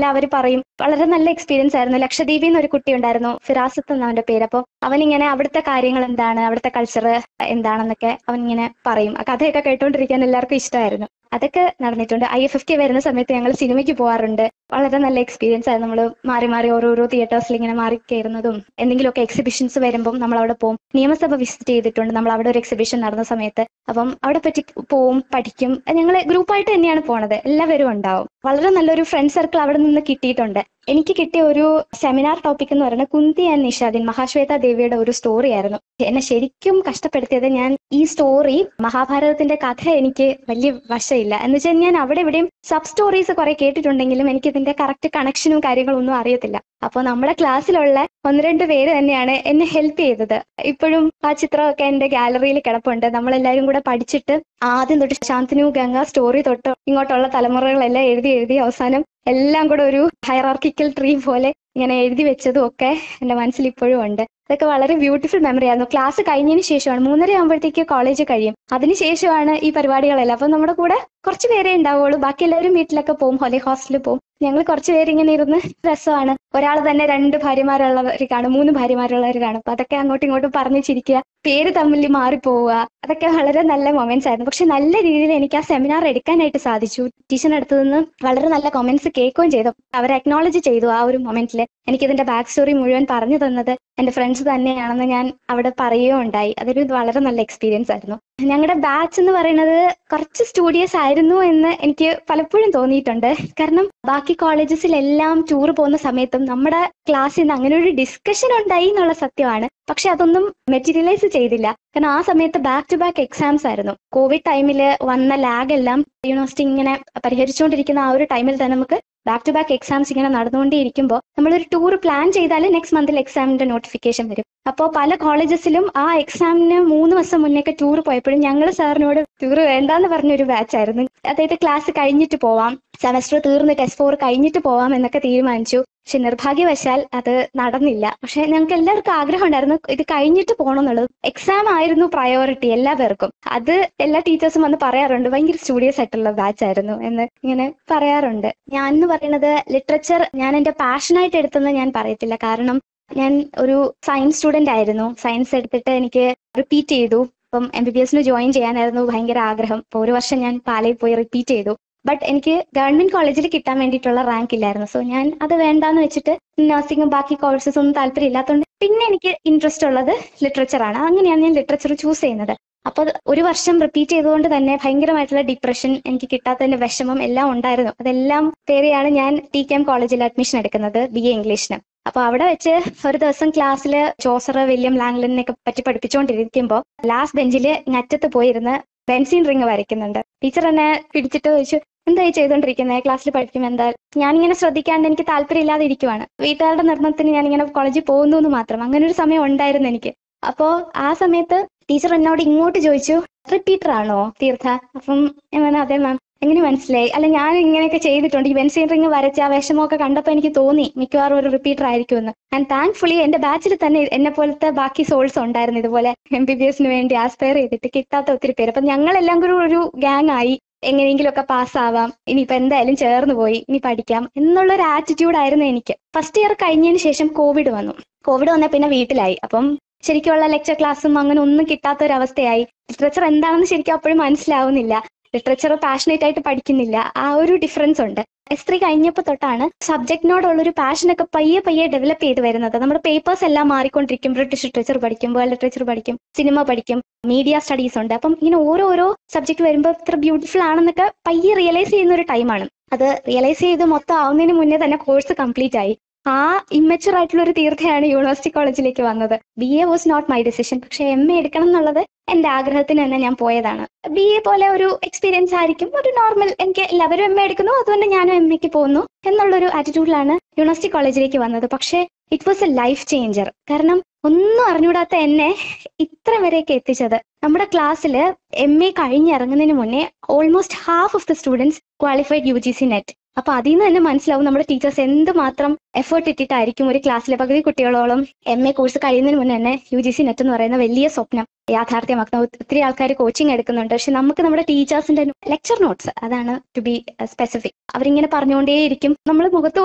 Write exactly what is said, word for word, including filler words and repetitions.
എല്ലാം അവർ പറയും. വളരെ നല്ല എക്സ്പീരിയൻസ് ആയിരുന്നു. ലക്ഷദ്വീപിൽ നിന്ന് ഒരു കുട്ടി ഉണ്ടായിരുന്നു, ഫിറാസത്ത് എന്ന അവന്റെ പേര്. അപ്പോൾ അവനിങ്ങനെ അവിടുത്തെ കാര്യങ്ങൾ എന്താണ്, അവിടുത്തെ കൾച്ചർ എന്താണെന്നൊക്കെ അവൻ ഇങ്ങനെ പറയും. ആ കഥയൊക്കെ കേട്ടോണ്ടിരിക്കാൻ എല്ലാവർക്കും ഇഷ്ടമായിരുന്നു. അതൊക്കെ നടന്നിട്ടുണ്ട്. ഐ എഫ് എഫ് കെ വരുന്ന സമയത്ത് ഞങ്ങൾ സിനിമയ്ക്ക് പോകാറുണ്ട്. വളരെ നല്ല എക്സ്പീരിയൻസ് ആയിരുന്നു. നമ്മൾ മാറി മാറി ഓരോരോ തിയേറ്റേഴ്സിൽ ഇങ്ങനെ മാറി കയറുന്നതും എന്തെങ്കിലുമൊക്കെ എക്സിബിഷൻസ് വരുമ്പം നമ്മൾ അവിടെ പോകും. നിയമസഭ വിസിറ്റ് ചെയ്തിട്ടുണ്ട് നമ്മൾ അവിടെ ഒരു എക്സിബിഷൻ നടന്ന സമയത്ത്. അപ്പം അവിടെ പറ്റി പോവും, പഠിക്കും. ഞങ്ങൾ ഗ്രൂപ്പായിട്ട് തന്നെയാണ് പോണത്, എല്ലാവരും ഉണ്ടാവും. വളരെ നല്ലൊരു ഫ്രണ്ട് സർക്കിൾ അവിടെ നിന്ന് കിട്ടിയിട്ടുണ്ട്. എനിക്ക് കിട്ടിയ ഒരു സെമിനാർ ടോപ്പിക് എന്ന് പറയുന്നത് കുന്തി ആൻഡ് നിഷാദിൻ, മഹാശ്വേത ദേവിയുടെ ഒരു സ്റ്റോറി ആയിരുന്നു. എന്നെ ശരിക്കും കഷ്ടപ്പെടുത്തിയത്, ഞാൻ ഈ സ്റ്റോറി മഹാഭാരതത്തിന്റെ കഥ എനിക്ക് വലിയ വശമില്ല എന്ന് വെച്ചാൽ ഞാൻ അവിടെ ഇവിടെയും സബ് സ്റ്റോറീസ് കുറെ കേട്ടിട്ടുണ്ടെങ്കിലും എനിക്ക് ഇതിന്റെ കറക്റ്റ് കണക്ഷനും കാര്യങ്ങളും ഒന്നും അറിയത്തില്ല. അപ്പോൾ നമ്മുടെ ക്ലാസ്സിലുള്ള ഒന്ന് രണ്ട് പേര് തന്നെയാണ് എന്നെ ഹെൽപ്പ് ചെയ്തത്. ഇപ്പോഴും ആ ചിത്രമൊക്കെ എന്റെ ഗാലറിയിൽ കിടപ്പുണ്ട്. നമ്മളെല്ലാവരും കൂടെ പഠിച്ചിട്ട് ആദ്യം തൊട്ട് ശാന്തനു ഗംഗ സ്റ്റോറി തൊട്ട് ഇങ്ങോട്ടുള്ള തലമുറകളെല്ലാം എഴുതി എഴുതി അവസാനം എല്ലാം കൂടെ ഒരു ഹയറാർക്കിക്കൽ ട്രീ പോലെ ഇങ്ങനെ എഴുതി വെച്ചതും ഒക്കെ എന്റെ മനസ്സിൽ ഇപ്പോഴും ഉണ്ട്. അതൊക്കെ വളരെ ബ്യൂട്ടിഫുൾ മെമ്മറി ആയിരുന്നു. ക്ലാസ് കഴിഞ്ഞതിന് ശേഷമാണ്, മൂന്നര ആകുമ്പോഴത്തേക്ക് കോളേജ് കഴിയും, അതിനുശേഷമാണ് ഈ പരിപാടികളെല്ലാം. അപ്പൊ നമ്മുടെ കൂടെ കുറച്ച് പേരേ ഉണ്ടാവുള്ളൂ, ബാക്കി എല്ലാവരും വീട്ടിലൊക്കെ പോകും, ഹോലി ഹോസ്റ്റലിൽ പോകും. ഞങ്ങൾ കുറച്ച് പേരിങ്ങനെ ഇരുന്ന് രസമാണ്. ഒരാൾ തന്നെ രണ്ട് ഭാര്യമാരുള്ളവർ കാണും, മൂന്ന് ഭാര്യമാരുള്ളവർ കാണും. അപ്പൊ അതൊക്കെ അങ്ങോട്ടും ഇങ്ങോട്ടും പറഞ്ഞു ചിരിക്കുക, പേര് തമ്മിൽ മാറിപ്പോവുക, അതൊക്കെ വളരെ നല്ല മൊമെന്റ്സ് ആയിരുന്നു. പക്ഷെ നല്ല രീതിയിൽ എനിക്ക് ആ സെമിനാർ എടുക്കാനായിട്ട് സാധിച്ചു. ടീച്ചറിന്റെ അടുത്ത് നിന്ന് വളരെ നല്ല കമന്റ്സ് കേൾക്കുകയും ചെയ്തു. അവർ അക്നോളജ് ചെയ്തു ആ ഒരു മൊമെന്റിൽ. എനിക്കിതിന്റെ ബാക്ക് സ്റ്റോറി മുഴുവൻ പറഞ്ഞു തന്നത് എന്റെ ഫ്രണ്ട്സ് തന്നെയാണെന്ന് ഞാൻ അവിടെ പറയുകയും ഉണ്ടായി. അതൊരു വളരെ നല്ല എക്സ്പീരിയൻസ് ആയിരുന്നു. ഞങ്ങളുടെ ബാച്ച് എന്ന് പറയുന്നത് കുറച്ച് സ്റ്റുഡിയസ് ആയിരുന്നു എന്ന് എനിക്ക് പലപ്പോഴും തോന്നിയിട്ടുണ്ട്. കാരണം ബാക്കി കോളേജസിലെല്ലാം ടൂർ പോകുന്ന സമയത്തും നമ്മുടെ ക്ലാസ്സിൽ നിന്ന് അങ്ങനെ ഒരു ഡിസ്കഷൻ ഉണ്ടായി എന്നുള്ള സത്യമാണ്. പക്ഷെ അതൊന്നും മെറ്റീരിയലൈസ് ചെയ്തില്ല. കാരണം ആ സമയത്ത് ബാക്ക് ടു ബാക്ക് എക്സാംസ് ആയിരുന്നു. കോവിഡ് ടൈമിൽ വന്ന ലാഗ് എല്ലാം യൂണിവേഴ്സിറ്റി ഇങ്ങനെ പരിഹരിച്ചുകൊണ്ടിരിക്കുന്ന ആ ഒരു ടൈമിൽ തന്നെ നമുക്ക് ബാക്ക് ടു ബാക്ക് എക്സാംസ് ഇങ്ങനെ നടന്നുകൊണ്ടേയിരിക്കുമ്പോൾ നമ്മളൊരു ടൂർ പ്ലാൻ ചെയ്താൽ നെക്സ്റ്റ് മന്തിൽ എക്സാമിന്റെ നോട്ടിഫിക്കേഷൻ വരും. അപ്പോൾ പല കോളേജസിലും ആ എക്സാമിന് മൂന്ന് ദിവസം മുന്നേക്ക് ടൂർ പോയപ്പോഴും ഞങ്ങൾ സാറിനോട് ടൂർ വേണ്ടാന്ന് പറഞ്ഞൊരു ബാച്ച് ആയിരുന്നു. അതായത് ക്ലാസ് കഴിഞ്ഞിട്ട് പോവാം, സെമസ്റ്റർ തീർന്ന് ടെസ്റ്റ് ഫോർ കഴിഞ്ഞിട്ട് പോവാം എന്നൊക്കെ തീരുമാനിച്ചു. പക്ഷെ നിർഭാഗ്യവശാൽ അത് നടന്നില്ല. പക്ഷെ ഞങ്ങൾക്ക് എല്ലാവർക്കും ആഗ്രഹം ഉണ്ടായിരുന്നു ഇത് കഴിഞ്ഞിട്ട് പോകണം എന്നുള്ളത്. എക്സാം ആയിരുന്നു പ്രയോറിറ്റി എല്ലാവർക്കും. അത് എല്ലാ ടീച്ചേഴ്സും വന്ന് പറയാറുണ്ട്, ഭയങ്കര സ്റ്റുഡിയസ് ആയിട്ടുള്ള ബാച്ച് ആയിരുന്നു എന്ന് ഇങ്ങനെ പറയാറുണ്ട്. ഞാൻ എന്ന് പറയുന്നത് ലിറ്ററേച്ചർ ഞാൻ എന്റെ പാഷനായിട്ട് എടുത്തെന്ന് ഞാൻ പറയത്തില്ല. കാരണം ഞാൻ ഒരു സയൻസ് സ്റ്റുഡന്റ് ആയിരുന്നു. സയൻസ് എടുത്തിട്ട് എനിക്ക് റിപ്പീറ്റ് ചെയ്തു. അപ്പം എം ബി ബി എസിന് ജോയിൻ ചെയ്യാനായിരുന്നു ഭയങ്കര ആഗ്രഹം. അപ്പോൾ ഒരു വർഷം ഞാൻ പാലയിൽ പോയി റിപ്പീറ്റ് ചെയ്തു. ബട്ട് എനിക്ക് ഗവൺമെന്റ് കോളേജിൽ കിട്ടാൻ വേണ്ടിയിട്ടുള്ള റാങ്ക് ഇല്ലായിരുന്നു. സോ ഞാൻ അത് വേണ്ടാന്ന് വെച്ചിട്ട് നഴ്സിംഗും ബാക്കി കോഴ്സസ് ഒന്നും താല്പര്യം ഇല്ലാത്തതുകൊണ്ട് പിന്നെ എനിക്ക് ഇൻട്രസ്റ്റ് ഉള്ളത് ലിറ്ററേച്ചർ ആണ്. അങ്ങനെയാണ് ഞാൻ ലിറ്ററേച്ചർ ചൂസ് ചെയ്യുന്നത്. അപ്പൊ ഒരു വർഷം റിപ്പീറ്റ് ചെയ്തുകൊണ്ട് തന്നെ ഭയങ്കരമായിട്ടുള്ള ഡിപ്രഷൻ, എനിക്ക് കിട്ടാത്തതിന്റെ വിഷമം എല്ലാം ഉണ്ടായിരുന്നു. അതെല്ലാം പേരെയാണ് ഞാൻ ടി കെ എം കോളേജിൽ അഡ്മിഷൻ എടുക്കുന്നത്, ബി എ ഇംഗ്ലീഷിന്. അപ്പൊ അവിടെ വെച്ച് ഒരു ദിവസം ക്ലാസ്സിൽ ചോസർ, വില്യം ലാംഗ്ലനെ ഒക്കെ പറ്റി പഠിപ്പിച്ചുകൊണ്ടിരിക്കുമ്പോൾ ലാസ്റ്റ് ബെഞ്ചിൽ അറ്റത്ത് പോയിരുന്ന് ബെൻസീൻ റിങ് വരയ്ക്കുന്നുണ്ട്. ടീച്ചർ എന്നെ പിടിച്ചിട്ട് ചോദിച്ചു, എന്തായി ചെയ്തോണ്ടിരിക്കുന്നത്, ക്ലാസ്സിൽ പഠിക്കുമ്പോൾ എന്താ? ഞാനിങ്ങനെ ശ്രദ്ധിക്കാണ്ട് എനിക്ക് താല്പര്യം ഇല്ലാതെ ഇരിക്കുവാണ്. വീട്ടുകാരുടെ നിർബന്ധത്തിന് ഞാനിങ്ങനെ കോളേജിൽ പോകുന്നു എന്ന് മാത്രം. അങ്ങനെ ഒരു സമയം ഉണ്ടായിരുന്നു എനിക്ക്. അപ്പോ ആ സമയത്ത് ടീച്ചർ എന്നോട് ഇങ്ങോട്ട് ചോദിച്ചു, റിപ്പീറ്റർ ആണോ തീർത്ഥ? അപ്പം ഞാൻ പറഞ്ഞു അതെ മാം. എങ്ങനെ മനസ്സിലായി? അല്ല ഞാൻ ഇങ്ങനെയൊക്കെ ചെയ്തിട്ടുണ്ട്. ഈ ബെൻസീൻ റിങ് വരച്ച ആ വിഷമമൊക്കെ കണ്ടപ്പോൾ എനിക്ക് തോന്നി മിക്കവാറും ഒരു റിപ്പീറ്റർ ആയിരിക്കുമെന്ന്. ആൻഡ് താങ്ക്ഫുള്ളി എന്റെ ബാച്ചിൽ തന്നെ എന്നെ പോലത്തെ ബാക്കി സോൾസ് ഉണ്ടായിരുന്നു, ഇതുപോലെ എം ബി ബി എസിന് വേണ്ടി ആസ്പയർ ചെയ്തിട്ട് കിട്ടാത്ത ഒത്തിരി പേര്. അപ്പൊ ഞങ്ങളെല്ലാം കൂടി ഒരു ഗ്യാങ് ആയി. എങ്ങനെയെങ്കിലുമൊക്കെ പാസ്സാവാം, ഇനിയിപ്പോ എന്തായാലും ചേർന്ന് പോയി, ഇനി പഠിക്കാം എന്നുള്ള ഒരു ആറ്റിറ്റ്യൂഡ് ആയിരുന്നു എനിക്ക്. ഫസ്റ്റ് ഇയർ കഴിഞ്ഞതിന് ശേഷം കോവിഡ് വന്നു. കോവിഡ് വന്നാൽ പിന്നെ വീട്ടിലായി. അപ്പം ശരിക്കുള്ള ലെക്ചർ ക്ലാസ്സും അങ്ങനെ ഒന്നും കിട്ടാത്ത ഒരു അവസ്ഥയായി. ലിറ്ററേച്ചർ എന്താണെന്ന് ശരിക്കും അപ്പോഴും മനസ്സിലാവുന്നില്ല. ലിറ്ററേച്ചർ പാഷനേറ്റ് ആയിട്ട് പഠിക്കുന്നില്ല. ആ ഒരു ഡിഫറൻസ് ഉണ്ട്. എസ് ത്രീ കഴിഞ്ഞപ്പോൾ തൊട്ടാണ് സബ്ജക്റ്റിനോടുള്ളൊരു പാഷനൊക്കെ പയ്യെ പയ്യെ ഡെവലപ്പ് ചെയ്ത് വരുന്നത്. നമ്മുടെ പേപ്പേഴ്സ് എല്ലാം മാറിക്കൊണ്ടിരിക്കും. ബ്രിട്ടീഷ് ലിറ്ററേച്ചർ പഠിക്കും, വേൾഡ് ലിറ്ററേച്ചർ പഠിക്കും, സിനിമ പഠിക്കും, മീഡിയ സ്റ്റഡീസ് ഉണ്ട്. അപ്പം ഇങ്ങനെ ഓരോരോ സബ്ജക്ട് വരുമ്പോൾ ഇത്ര ബ്യൂട്ടിഫുൾ ആണെന്നൊക്കെ പയ്യെ റിയലൈസ് ചെയ്യുന്ന ഒരു ടൈമാണ്. അത് റിയലൈസ് ചെയ്ത് മൊത്തം ആവുന്നതിന് മുന്നേ തന്നെ കോഴ്സ് കംപ്ലീറ്റ് ആയി. ആ ഇമ്മച്ചുവർ ആയിട്ടുള്ള ഒരു തീർത്ഥയാണ് യൂണിവേഴ്സിറ്റി കോളേജിലേക്ക് വന്നത്. B A was not my decision. പക്ഷെ എം എ എടുക്കണം എന്നുള്ളത് എന്റെ ആഗ്രഹത്തിന് തന്നെ ഞാൻ പോയതാണ്. ബി എ പോലെ ഒരു എക്സ്പീരിയൻസ് ആയിരിക്കും, ഒരു നോർമൽ, എനിക്ക് എല്ലാവരും എം എ എടുക്കുന്നു അതുകൊണ്ട് ഞാനും എം എക്ക് പോകുന്നു എന്നുള്ളൊരു ആറ്റിറ്റ്യൂഡിലാണ് യൂണിവേഴ്സിറ്റി കോളേജിലേക്ക് വന്നത്. പക്ഷെ it was A life changer. കാരണം ഒന്നും അറിഞ്ഞുകൂടാത്ത എന്നെ ഇത്ര വരെയൊക്കെ എത്തിച്ചത്, നമ്മുടെ ക്ലാസ്സിൽ എം എ കഴിഞ്ഞിറങ്ങുന്നതിന് മുന്നേ almost half of the students qualified U G C net. അപ്പൊ അതിൽ നിന്ന് തന്നെ മനസ്സിലാവും നമ്മുടെ ടീച്ചേഴ്സ് എന്തുമാത്രം എഫേർട്ട് ഇട്ടിട്ടായിരിക്കും ഒരു ക്ലാസ്സിലെ പകുതി കുട്ടികളോളം എം എ കോഴ്സ് കഴിയുന്നതിന് മുന്നേ തന്നെ യു ജി സി നെറ്റ് എന്ന് പറയുന്ന വലിയ സ്വപ്നം യാഥാർത്ഥ്യമാക്കുന്ന ഒത്തിരി ആൾക്കാർ കോച്ചിങ് എടുക്കുന്നുണ്ട്. പക്ഷെ നമുക്ക് നമ്മുടെ ടീച്ചേഴ്സിന്റെ ലെക്ചർ നോട്ട്സ്, അതാണ് ടു ബി സ്പെസിഫിക്, അവരിങ്ങനെ പറഞ്ഞുകൊണ്ടേയിരിക്കും. നമ്മൾ മുഖത്ത്